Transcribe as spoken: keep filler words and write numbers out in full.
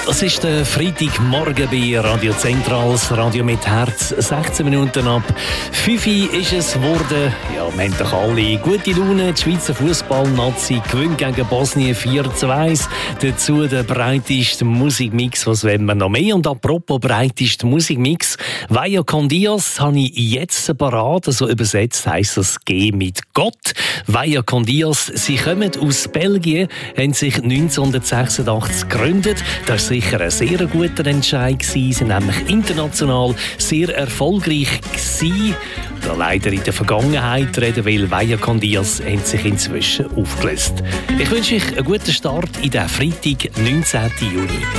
Das ist der Freitagmorgen bei Radio Zentral, das Radio mit Herz. sechzehn Minuten ab fünf Uhr ist es geworden. Ja, wir haben doch alle gute Laune. Die Schweizer Fußball-Nazi gewinnt gegen Bosnien vier zu eins. Dazu der breiteste Musikmix. Was wollen wir noch mehr? Und apropos breiteste Musikmix, Vaya con Dios habe ich jetzt parat. Also übersetzt heisst das «Geh mit Gott». Vaya con Dios. Sie kommen aus Belgien, haben sich neunzehnhundertsechsundachtzig gegründet. Das war sicher ein sehr guter Entscheid. Sie sind nämlich international sehr erfolgreich gewesen. Da leider in der Vergangenheit reden, weil Vaya con Dios haben sich inzwischen aufgelöst. Ich wünsche euch einen guten Start in den Freitag, neunzehnten Juni.